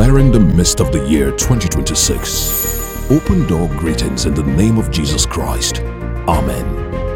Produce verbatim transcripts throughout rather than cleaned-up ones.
declaring the midst of the year twenty twenty-six. Open door greetings in the name of Jesus Christ. Amen.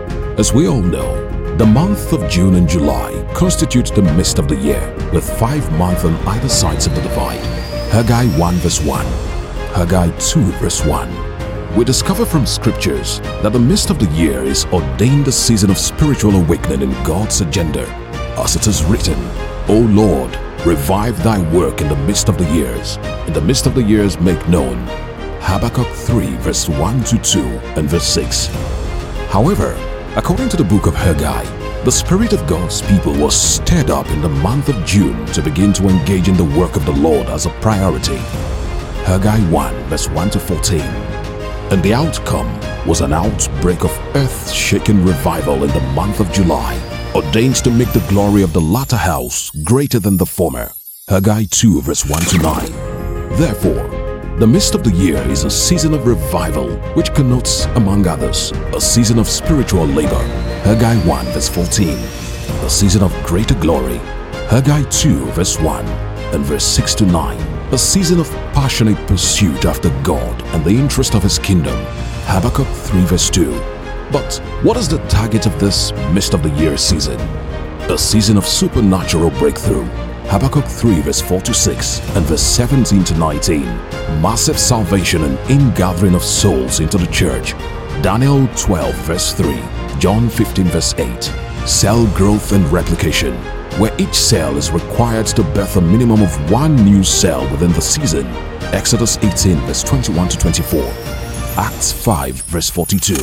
As we all know, the month of June and July constitute the midst of the year, with five months on either sides of the divide. Haggai one verse one, Haggai two verse one. We discover from scriptures that the midst of the year is ordained a season of spiritual awakening in God's agenda. As it is written, O Lord, revive thy work in the midst of the years. In the midst of the years make known. Habakkuk three verse one to two and verse six. However, according to the book of Haggai, the Spirit of God's people was stirred up in the month of June to begin to engage in the work of the Lord as a priority. Haggai one verse one to fourteen. And the outcome was an outbreak of earth-shaking revival in the month of July, ordained to make the glory of the latter house greater than the former. Haggai two verse one to nine. Therefore, the midst of the year is a season of revival, which connotes, among others, a season of spiritual labor. Haggai one verse fourteen. A season of greater glory. Haggai two verse one and verse six to nine. A season of passionate pursuit after God and the interest of His kingdom. Habakkuk three verse two. But what is the target of this midst of the year season? A season of supernatural breakthrough. Habakkuk three verse four to six and verse seventeen to nineteen. Massive salvation and ingathering of souls into the church. Daniel twelve verse three. John fifteen verse eight. Cell growth and replication, where each cell is required to birth a minimum of one new cell within the season. Exodus eighteen verse twenty-one to twenty-four. Acts five verse forty-two.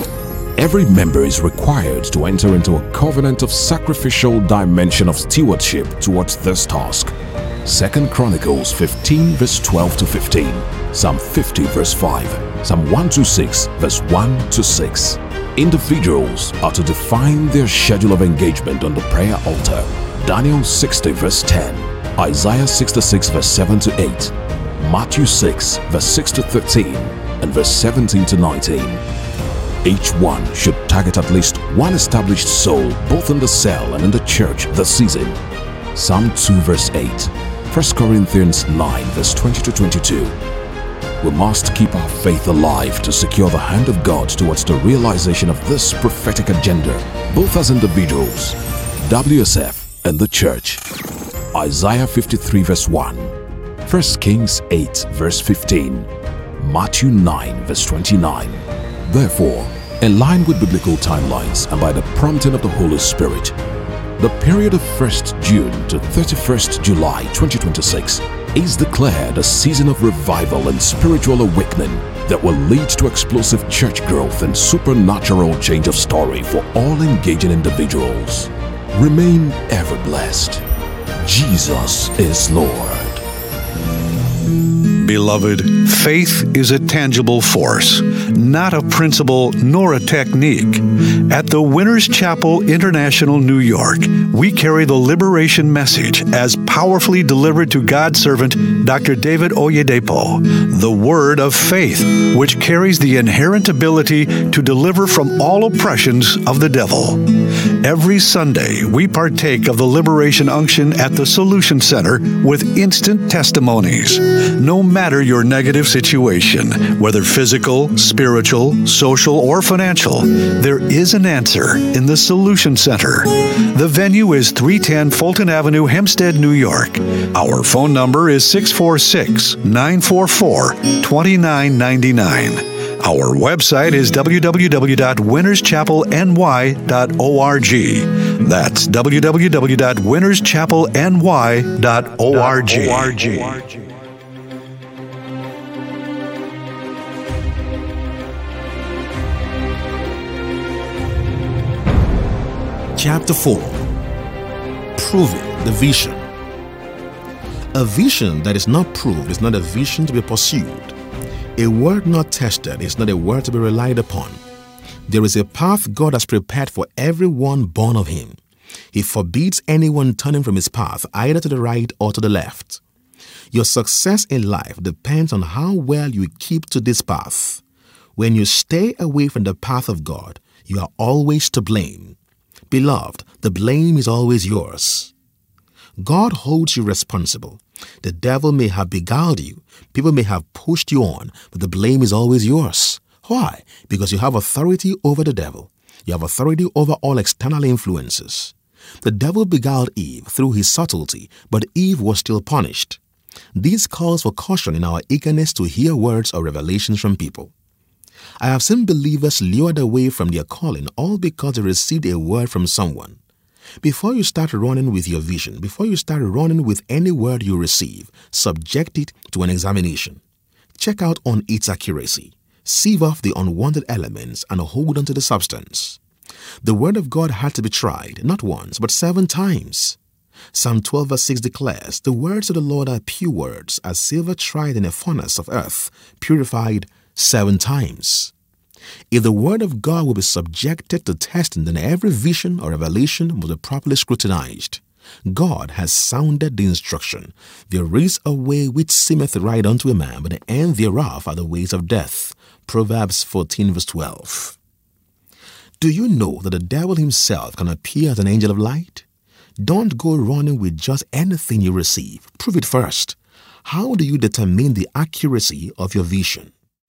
Every member is required to enter into a covenant of sacrificial dimension of stewardship towards this task. Second Chronicles fifteen verse twelve to fifteen. Psalm fifty verse five. Psalm one twenty-six verse one to six. Individuals are to define their schedule of engagement on the prayer altar. Daniel sixty verse ten. Isaiah sixty-six verse seven to eight. Matthew six verse six to thirteen and verse seventeen to nineteen. Each one should target at least one established soul both in the cell and in the church this season. Psalm two verse eight. First Corinthians nine verse twenty to twenty-two. We must keep our faith alive to secure the hand of God towards the realization of this prophetic agenda, both as individuals, W S F, and the church. Isaiah fifty-three verse one. First Kings eight verse fifteen. Matthew nine verse twenty-nine. Therefore, in line with biblical timelines and by the prompting of the Holy Spirit, the period of first June to thirty-first July twenty twenty-six is declared a season of revival and spiritual awakening that will lead to explosive church growth and supernatural change of story for all engaging individuals. Remain ever blessed. Jesus is Lord. Beloved, faith is a tangible force, not a principle nor a technique. At the Winners Chapel International, New York, we carry the liberation message as powerfully delivered to God's servant, Doctor David Oyedepo, the word of faith, which carries the inherent ability to deliver from all oppressions of the devil. Every Sunday, we partake of the liberation unction at the Solution Center with instant testimonies. No matter your negative situation, whether physical, spiritual, social, or financial, there is an answer in the Solution Center. The venue is three ten Fulton Avenue, Hempstead, New York. Our phone number is six four six, nine four four, two nine nine nine. Our website is w w w dot winners chapel n y dot org. That's w w w dot winners chapel n y dot org. Chapter four. Proving the vision. A vision that is not proved is not a vision to be pursued. A word not tested is not a word to be relied upon. There is a path God has prepared for everyone born of Him. He forbids anyone turning from His path either to the right or to the left. Your success in life depends on how well you keep to this path. When you stay away from the path of God, you are always to blame. Beloved, the blame is always yours. God holds you responsible. The devil may have beguiled you. People may have pushed you on, but the blame is always yours. Why? Because you have authority over the devil. You have authority over all external influences. The devil beguiled Eve through his subtlety, but Eve was still punished. This calls for caution in our eagerness to hear words or revelations from people. I have seen believers lured away from their calling all because they received a word from someone. Before you start running with your vision, before you start running with any word you receive, subject it to an examination. Check out on its accuracy. Sieve off the unwanted elements and hold on to the substance. The word of God had to be tried, not once, but seven times. Psalm twelve verse six declares, "The words of the Lord are pure words, as silver tried in a furnace of earth, purified seven times." If the word of God will be subjected to testing, then every vision or revelation must be properly scrutinized. God has sounded the instruction. There is a way which seemeth right unto a man, but the end thereof are the ways of death. Proverbs fourteen verse twelve. Do you know that the devil himself can appear as an angel of light? Don't go running with just anything you receive. Prove it first. How do you determine the accuracy of your vision?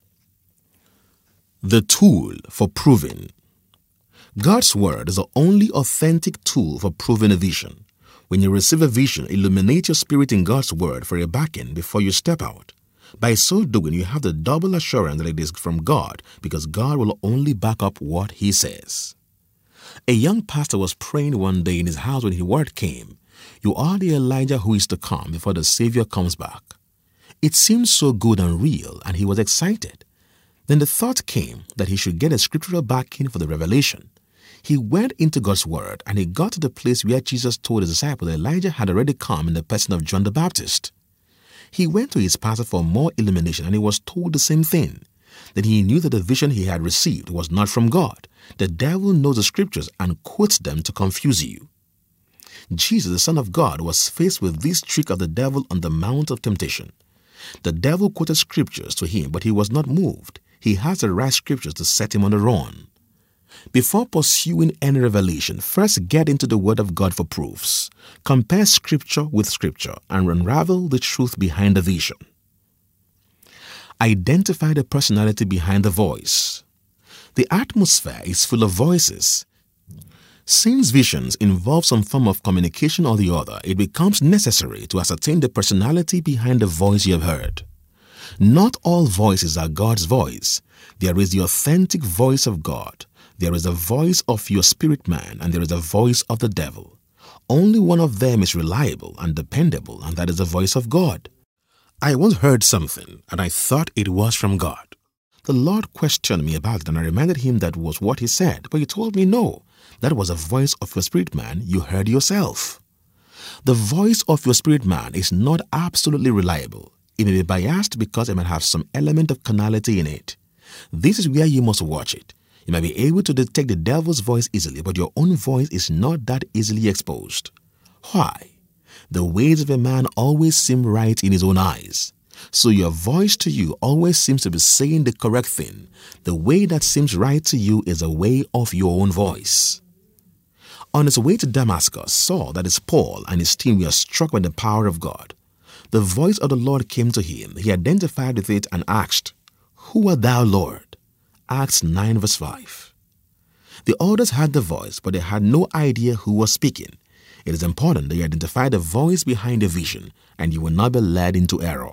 The tool for proving. God's word is the only authentic tool for proving a vision. When you receive a vision, illuminate your spirit in God's word for a backing before you step out. By so doing, you have the double assurance that it is from God, because God will only back up what He says. A young pastor was praying one day in his house when the word came, "You are the Elijah who is to come before the Savior comes back." It seemed so good and real, and he was excited. Then the thought came that he should get a scriptural backing for the revelation. He went into God's word, and he got to the place where Jesus told his disciples that Elijah had already come in the person of John the Baptist. He went to his pastor for more illumination, and he was told the same thing. Then he knew that the vision he had received was not from God. The devil knows the scriptures and quotes them to confuse you. Jesus, the Son of God, was faced with this trick of the devil on the Mount of Temptation. The devil quoted scriptures to him, but he was not moved. He has the right scriptures to set him on the run. Before pursuing any revelation, first get into the Word of God for proofs. Compare Scripture with Scripture and unravel the truth behind the vision. Identify the personality behind the voice. The atmosphere is full of voices. Since visions involve some form of communication or the other, it becomes necessary to ascertain the personality behind the voice you have heard. Not all voices are God's voice. There is the authentic voice of God. There is a voice of your spirit man, and there is a voice of the devil. Only one of them is reliable and dependable, and that is the voice of God. I once heard something, and I thought it was from God. The Lord questioned me about it, and I reminded him that was what he said, but he told me no, that was a voice of your spirit man you heard yourself. The voice of your spirit man is not absolutely reliable. It may be biased because it might have some element of carnality in it. This is where you must watch it. You might be able to detect the devil's voice easily, but your own voice is not that easily exposed. Why? The ways of a man always seem right in his own eyes. So your voice to you always seems to be saying the correct thing. The way that seems right to you is a way of your own voice. On his way to Damascus, Saul, that is Paul, and his team were struck by the power of God. The voice of the Lord came to him. He identified with it and asked, "Who art thou, Lord?" Acts nine verse five. The others had the voice, but they had no idea who was speaking. It is important that you identify the voice behind the vision, and you will not be led into error.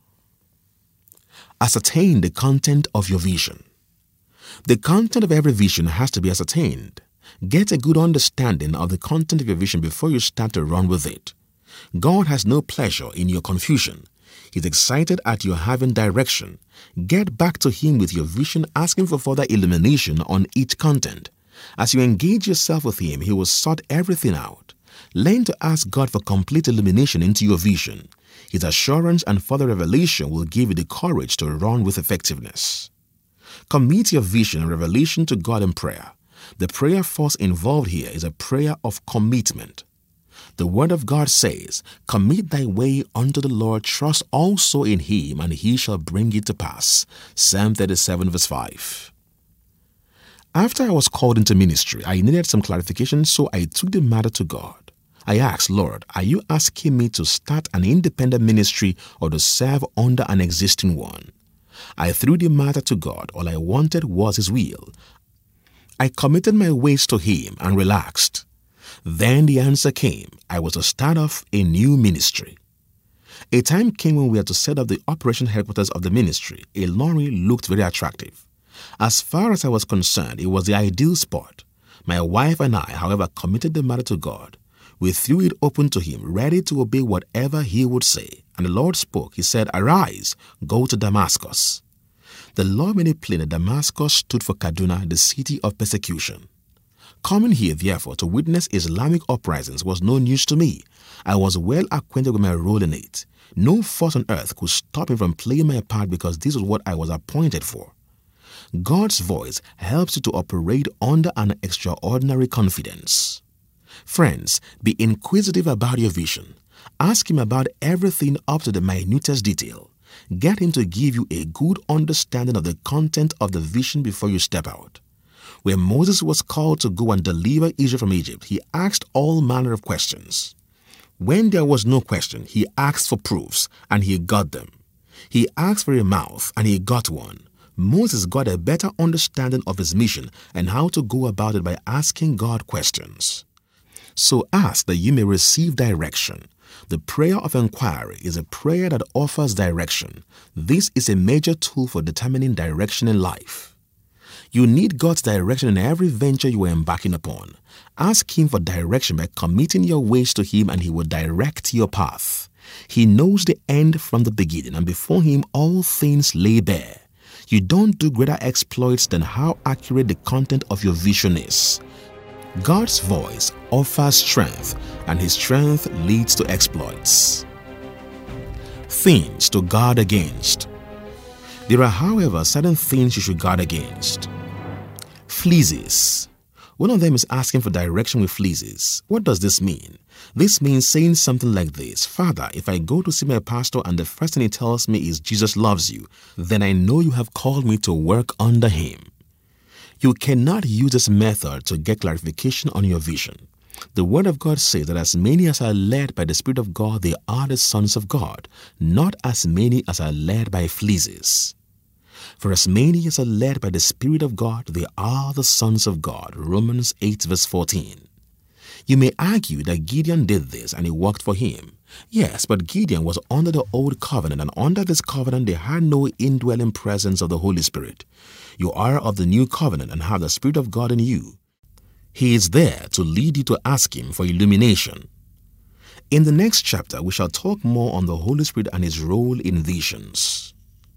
Ascertain the content of your vision. The content of every vision has to be ascertained. Get a good understanding of the content of your vision before you start to run with it. God has no pleasure in your confusion. He's excited at your having direction. Get back to Him with your vision, asking for further illumination on each content. As you engage yourself with Him, He will sort everything out. Learn to ask God for complete illumination into your vision. His assurance and further revelation will give you the courage to run with effectiveness. Commit your vision and revelation to God in prayer. The prayer force involved here is a prayer of commitment. The Word of God says, "Commit thy way unto the Lord, trust also in Him, and He shall bring it to pass." Psalm thirty-seven verse five. After I was called into ministry, I needed some clarification, so I took the matter to God. I asked, Lord, are you asking me to start an independent ministry or to serve under an existing one? I threw the matter to God. All I wanted was His will. I committed my ways to Him and relaxed. Then the answer came. I was to start off a new ministry. A time came when we had to set up the operation headquarters of the ministry. A lorry looked very attractive. As far as I was concerned, it was the ideal spot. My wife and I, however, committed the matter to God. We threw it open to Him, ready to obey whatever He would say. And the Lord spoke. He said, arise, go to Damascus. The Lord made it plain that Damascus stood for Kaduna, the city of persecution. Coming here, therefore, to witness Islamic uprisings was no news to me. I was well acquainted with my role in it. No force on earth could stop me from playing my part because this was what I was appointed for. God's voice helps you to operate under an extraordinary confidence. Friends, be inquisitive about your vision. Ask Him about everything up to the minutest detail. Get Him to give you a good understanding of the content of the vision before you step out. When Moses was called to go and deliver Israel from Egypt, he asked all manner of questions. When there was no question, he asked for proofs, and he got them. He asked for a mouth, and he got one. Moses got a better understanding of his mission and how to go about it by asking God questions. So ask that you may receive direction. The prayer of inquiry is a prayer that offers direction. This is a major tool for determining direction in life. You need God's direction in every venture you are embarking upon. Ask Him for direction by committing your ways to Him, and He will direct your path. He knows the end from the beginning, and before Him all things lay bare. You don't do greater exploits than how accurate the content of your vision is. God's voice offers strength, and His strength leads to exploits. Things to guard against. There are, however, certain things you should guard against. Fleeces. One of them is asking for direction with fleeces. What does this mean? This means saying something like this: Father, if I go to see my pastor and the first thing he tells me is Jesus loves you, then I know you have called me to work under him. You cannot use this method to get clarification on your vision. The Word of God says that as many as are led by the Spirit of God, they are the sons of God, not as many as are led by fleeces. For as many as are led by the Spirit of God, they are the sons of God. Romans eight verse fourteen. You may argue that Gideon did this and it worked for him. Yes, but Gideon was under the old covenant, and under this covenant they had no indwelling presence of the Holy Spirit. You are of the new covenant and have the Spirit of God in you. He is there to lead you to ask Him for illumination. In the next chapter, we shall talk more on the Holy Spirit and His role in visions.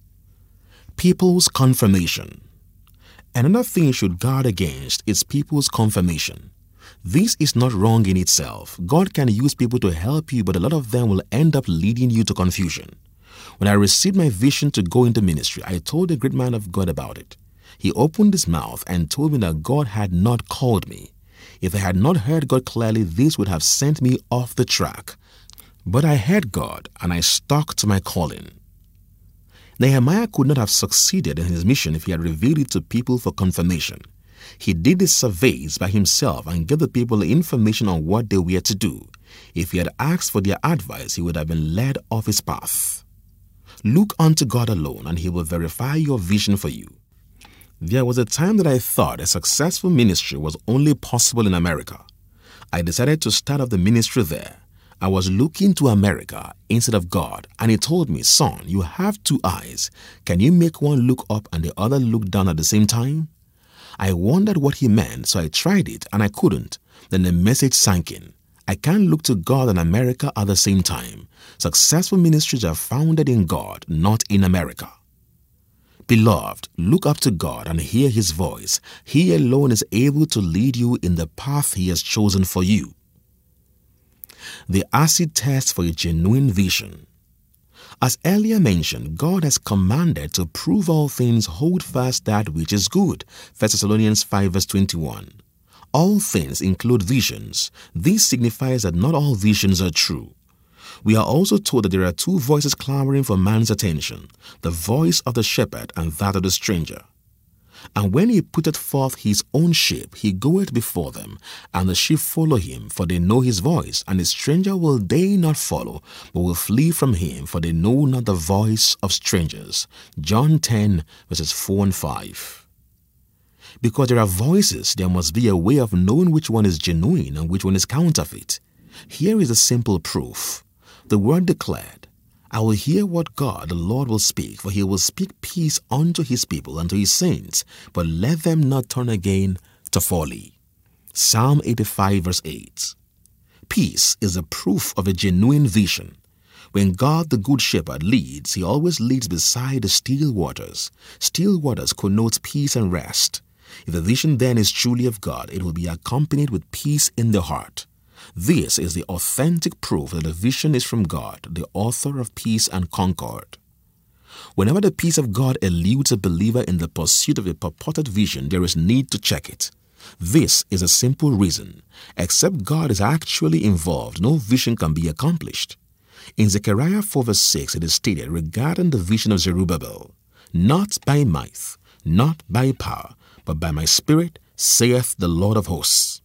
People's confirmation. Another thing you should guard against is people's confirmation. This is not wrong in itself. God can use people to help you, but a lot of them will end up leading you to confusion. When I received my vision to go into ministry, I told the great man of God about it. He opened his mouth and told me that God had not called me. If I had not heard God clearly, this would have sent me off the track. But I heard God, and I stuck to my calling. Nehemiah could not have succeeded in his mission if he had revealed it to people for confirmation. He did the surveys by himself and gave the people the information on what they were to do. If he had asked for their advice, he would have been led off his path. Look unto God alone, and He will verify your vision for you. There was a time that I thought a successful ministry was only possible in America. I decided to start up the ministry there. I was looking to America instead of God, and He told me, son, you have two eyes. Can you make one look up and the other look down at the same time? I wondered what he meant, so I tried it, and I couldn't. Then the message sank in. I can't look to God and America at the same time. Successful ministries are founded in God, not in America. Beloved, look up to God and hear His voice. He alone is able to lead you in the path He has chosen for you. The acid test for a genuine vision. As earlier mentioned, God has commanded to prove all things, hold fast that which is good. First Thessalonians five verse twenty-one. All things include visions. This signifies that not all visions are true. We are also told that there are two voices clamoring for man's attention, the voice of the shepherd and that of the stranger. And when he putteth forth his own sheep, he goeth before them, and the sheep follow him, for they know his voice, and a stranger will they not follow, but will flee from him, for they know not the voice of strangers. John ten, verses four and five. Because there are voices, there must be a way of knowing which one is genuine and which one is counterfeit. Here is a simple proof. The word declared, I will hear what God the Lord will speak, for he will speak peace unto his people and to his saints, but let them not turn again to folly. Psalm eighty-five, verse eight. Peace is a proof of a genuine vision. When God the Good Shepherd leads, he always leads beside the still waters. Still waters connotes peace and rest. If the vision then is truly of God, it will be accompanied with peace in the heart. This is the authentic proof that the vision is from God, the author of peace and concord. Whenever the peace of God eludes a believer in the pursuit of a purported vision, there is need to check it. This is a simple reason. Except God is actually involved, no vision can be accomplished. In Zechariah four, verse six, it is stated regarding the vision of Zerubbabel, not by might, not by power, but by my spirit, saith the Lord of hosts.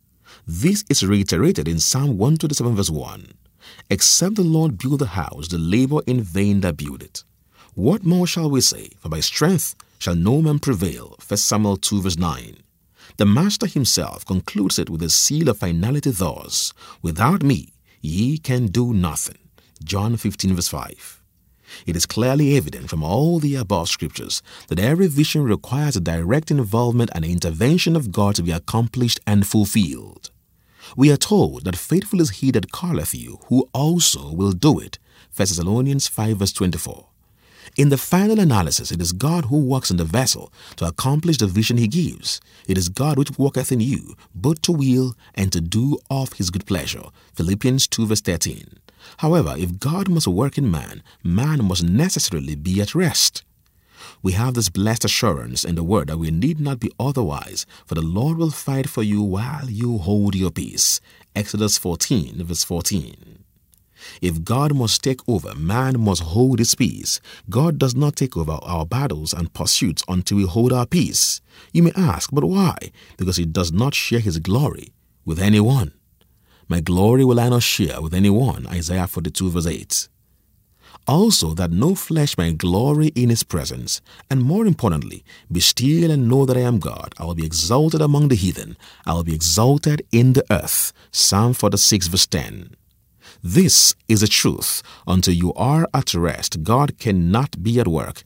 This is reiterated in Psalm one twenty-seven, verse one. Except the Lord build the house, the labor in vain that build it. What more shall we say? For by strength shall no man prevail. First Samuel two, verse nine. The Master himself concludes it with a seal of finality thus, without me ye can do nothing. John fifteen, verse five. It is clearly evident from all the above scriptures that every vision requires a direct involvement and intervention of God to be accomplished and fulfilled. We are told that faithful is he that calleth you, who also will do it. First Thessalonians five, verse twenty-four. In the final analysis, it is God who works in the vessel to accomplish the vision he gives. It is God which worketh in you, both to will and to do of his good pleasure. Philippians two, verse thirteen. However, if God must work in man, man must necessarily be at rest. We have this blessed assurance in the word that we need not be otherwise, for the Lord will fight for you while you hold your peace. Exodus fourteen, verse fourteen. If God must take over, man must hold his peace. God does not take over our battles and pursuits until we hold our peace. You may ask, but why? Because he does not share his glory with anyone. My glory will I not share with anyone. Isaiah forty-two, verse eight. Also, that no flesh may glory in his presence. And more importantly, be still and know that I am God. I will be exalted among the heathen. I will be exalted in the earth. Psalm forty-six, verse ten. This is the truth. Until you are at rest, God cannot be at work.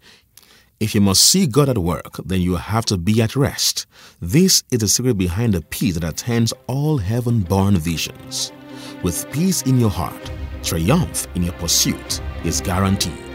If you must see God at work, then you have to be at rest. This is the secret behind the peace that attends all heaven-born visions. With peace in your heart, triumph in your pursuit is guaranteed.